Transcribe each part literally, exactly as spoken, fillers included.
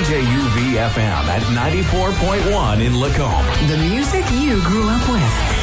J U V F M at ninety-four point one in Lacombe. The music you grew up with.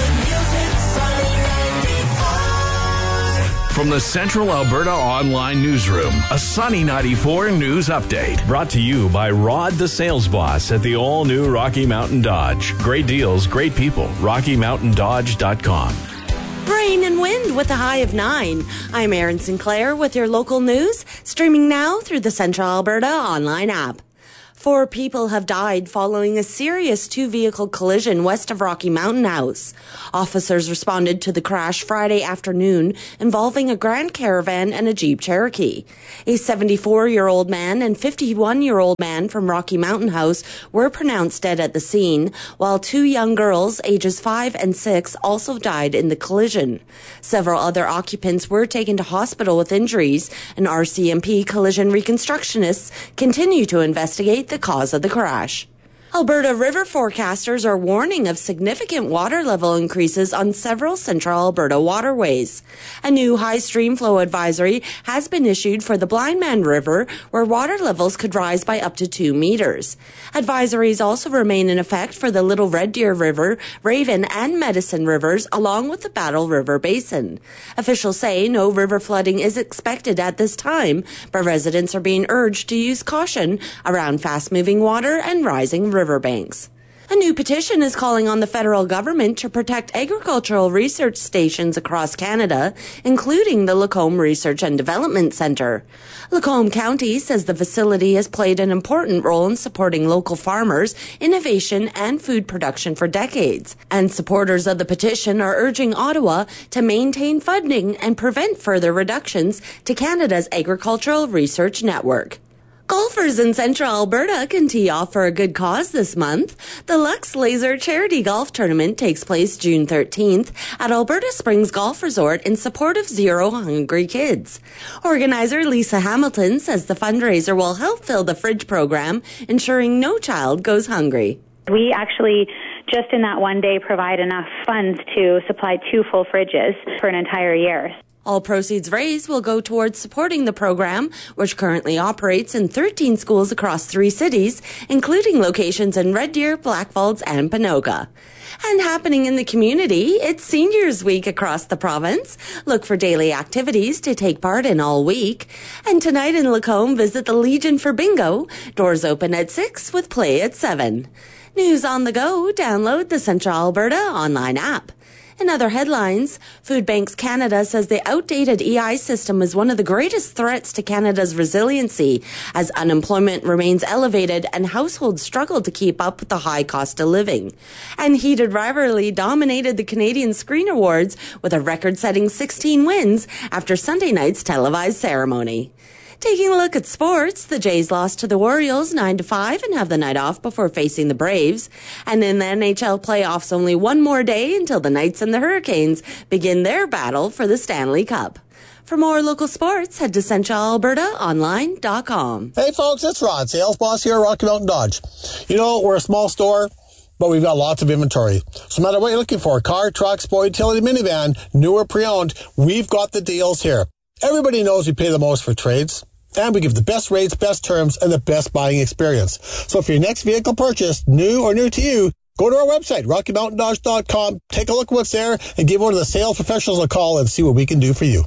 From the Central Alberta Online Newsroom, a Sunny ninety-four news update. Brought to you by Rod the Sales Boss at the all-new Rocky Mountain Dodge. Great deals, great people. rocky mountain dodge dot com. Rain and wind with a high of nine. I'm Erin Sinclair with your local news, streaming now through the Central Alberta Online app. Four people have died following a serious two-vehicle collision west of Rocky Mountain House. Officers responded to the crash Friday afternoon involving a Grand Caravan and a Jeep Cherokee. A seventy-four-year-old man and fifty-one-year-old man from Rocky Mountain House were pronounced dead at the scene, while two young girls, ages five and six, also died in the collision. Several other occupants were taken to hospital with injuries, and R C M P collision reconstructionists continue to investigate the cause of the crash. Alberta river forecasters are warning of significant water level increases on several central Alberta waterways. A new high stream flow advisory has been issued for the Blindman River, where water levels could rise by up to two meters. Advisories also remain in effect for the Little Red Deer River, Raven, and Medicine Rivers, along with the Battle River Basin. Officials say no river flooding is expected at this time, but residents are being urged to use caution around fast-moving water and rising riverbanks. A new petition is calling on the federal government to protect agricultural research stations across Canada, including the Lacombe Research and Development Centre. Lacombe County says the facility has played an important role in supporting local farmers, innovation, and food production for decades. And supporters of the petition are urging Ottawa to maintain funding and prevent further reductions to Canada's agricultural research network. Golfers in Central Alberta can tee off for a good cause this month. The Lux Laser Charity Golf Tournament takes place June thirteenth at Alberta Springs Golf Resort in support of Zero Hungry Kids. Organizer Lisa Hamilton says the fundraiser will help fill the fridge program, ensuring no child goes hungry. We actually, just in that one day, provide enough funds to supply two full fridges for an entire year. All proceeds raised will go towards supporting the program, which currently operates in thirteen schools across three cities, including locations in Red Deer, Blackfalds, and Panoga. And happening in the community, it's Seniors Week across the province. Look for daily activities to take part in all week. And tonight in Lacombe, visit the Legion for Bingo. Doors open at six with play at seven. News on the go, download the Central Alberta Online app. In other headlines, Food Banks Canada says the outdated E I system is one of the greatest threats to Canada's resiliency as unemployment remains elevated and households struggle to keep up with the high cost of living. And heated rivalry dominated the Canadian Screen Awards with a record-setting sixteen wins after Sunday night's televised ceremony. Taking a look at sports, the Jays lost to the Orioles nine to five and have the night off before facing the Braves. And in the N H L playoffs, only one more day until the Knights and the Hurricanes begin their battle for the Stanley Cup. For more local sports, head to central alberta online dot com. Hey folks, it's Rod, Sales Boss here at Rocky Mountain Dodge. You know, we're a small store, but we've got lots of inventory. So no matter what you're looking for, car, truck, sport, utility, minivan, new or pre-owned, we've got the deals here. Everybody knows we pay the most for trades, and we give the best rates, best terms, and the best buying experience. So for your next vehicle purchase, new or new to you, go to our website, rocky mountain dodge dot com, take a look at what's there, and give one of the sales professionals a call and see what we can do for you.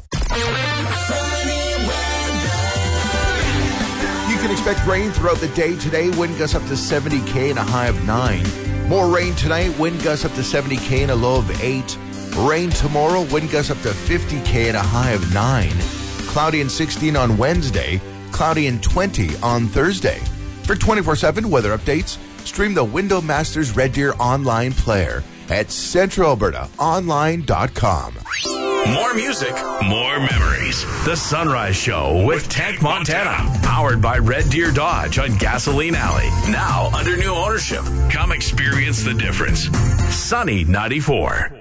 You can expect rain throughout the day today, wind gusts up to seventy K and a high of nine. More rain tonight, wind gusts up to seventy K and a low of eight. Rain tomorrow, wind gusts up to fifty K and a high of nine. Cloudy and sixteen on Wednesday, cloudy and twenty on Thursday. For twenty-four seven weather updates, stream the Window Masters Red Deer online player at central alberta online dot com. More music, more memories. The Sunrise Show with Tank Montana. Powered by Red Deer Dodge on Gasoline Alley. Now under new ownership. Come experience the difference. Sunny ninety-four.